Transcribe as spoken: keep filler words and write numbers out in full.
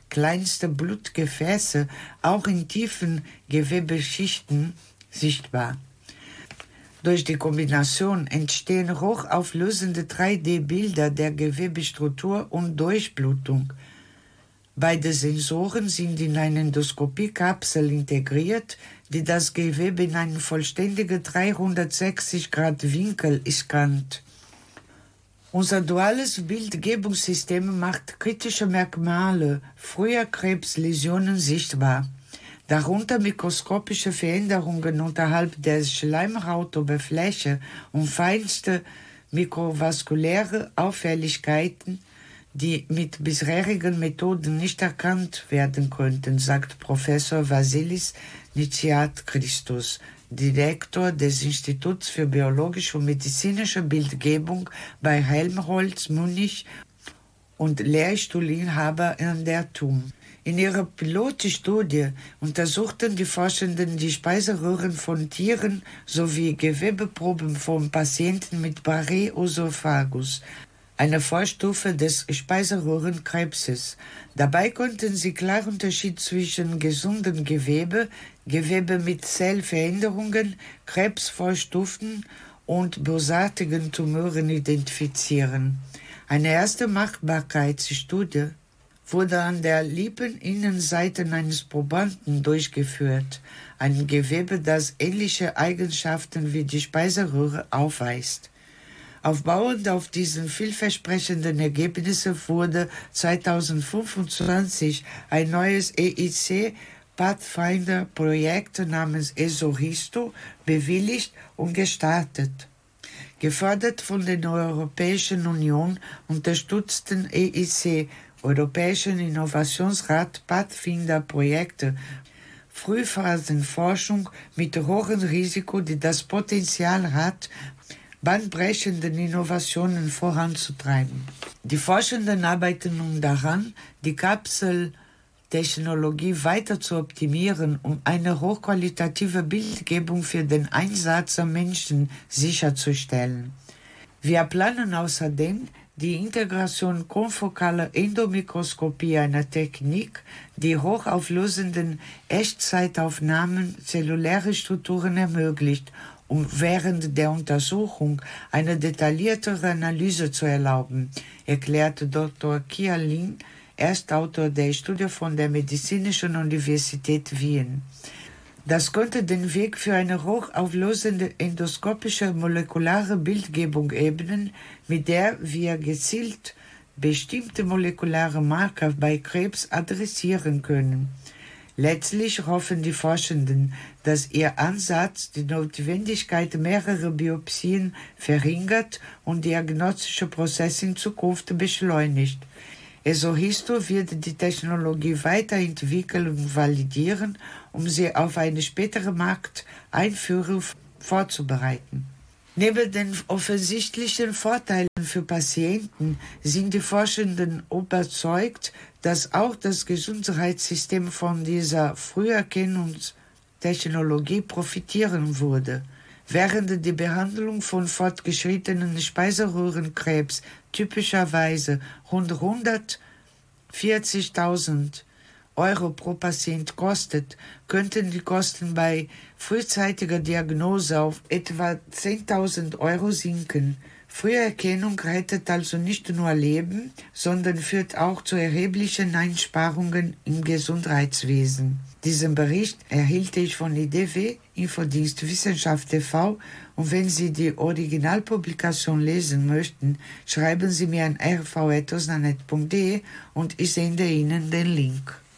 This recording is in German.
kleinste Blutgefäße, auch in tiefen Gewebeschichten sichtbar. Durch die Kombination entstehen hochauflösende drei D Bilder der Gewebestruktur und Durchblutung. Beide Sensoren sind in eine Endoskopiekapsel integriert, die das Gewebe in einen vollständigen dreihundertsechzig Grad Winkel scannt. Unser duales Bildgebungssystem macht kritische Merkmale früher Krebsläsionen sichtbar, darunter mikroskopische Veränderungen unterhalb der Schleimhautoberfläche und feinste mikrovaskuläre Auffälligkeiten, die mit bisherigen Methoden nicht erkannt werden könnten, sagt Professor Vasilis Nitsiat-Christos, Direktor des Instituts für biologische und medizinische Bildgebung bei Helmholtz Munich und Lehrstuhlinhaber an der T U M. In ihrer Pilotstudie untersuchten die Forschenden die Speiseröhren von Tieren sowie Gewebeproben von Patienten mit Barré-Esophagus, eine Vorstufe des Speiseröhrenkrebses. Dabei konnten sie klar Unterschied zwischen gesundem Gewebe, Gewebe mit Zellveränderungen, Krebsvorstufen und bösartigen Tumoren identifizieren. Eine erste Machbarkeitsstudie wurde an der Lippeninnenseite eines Probanden durchgeführt, ein Gewebe, das ähnliche Eigenschaften wie die Speiseröhre aufweist. Aufbauend auf diesen vielversprechenden Ergebnissen wurde zweitausendfünfundzwanzig ein neues E I C-Pathfinder-Projekt namens ESOHISTO bewilligt und gestartet. Gefördert von der Europäischen Union unterstützten E I C, Europäischen Innovationsrat, Pathfinder-Projekte, Frühphasenforschung mit hohem Risiko, die das Potenzial hat, bahnbrechenden Innovationen voranzutreiben. Die Forschenden arbeiten nun daran, die Kapseltechnologie weiter zu optimieren, um eine hochqualitative Bildgebung für den Einsatz am Menschen sicherzustellen. Wir planen außerdem die Integration konfokaler Endomikroskopie, einer Technik, die hochauflösenden Echtzeitaufnahmen zelluläre Strukturen ermöglicht, um während der Untersuchung eine detailliertere Analyse zu erlauben, erklärte Doktor Kia Lin, Erstautor der Studie von der Medizinischen Universität Wien. Das könnte den Weg für eine hochauflösende endoskopische molekulare Bildgebung ebnen, mit der wir gezielt bestimmte molekulare Marker bei Krebs adressieren können. Letztlich hoffen die Forschenden, dass ihr Ansatz die Notwendigkeit mehrerer Biopsien verringert und diagnostische Prozesse in Zukunft beschleunigt. ESOHISTO wird die Technologie weiterentwickeln und validieren, um sie auf eine spätere Markteinführung vorzubereiten. Neben den offensichtlichen Vorteilen für Patienten sind die Forschenden überzeugt, dass auch das Gesundheitssystem von dieser Früherkennungstechnologie profitieren würde. Während die Behandlung von fortgeschrittenen Speiseröhrenkrebs typischerweise rund hundertvierzigtausend Euro pro Patient kostet, könnten die Kosten bei frühzeitiger Diagnose auf etwa zehntausend Euro sinken. Früherkennung rettet also nicht nur Leben, sondern führt auch zu erheblichen Einsparungen im Gesundheitswesen. Diesen Bericht erhielt ich von I D W, Infodienst Wissenschaft T V, und wenn Sie die Originalpublikation lesen möchten, schreiben Sie mir an r v at osnanet punkt d e und ich sende Ihnen den Link.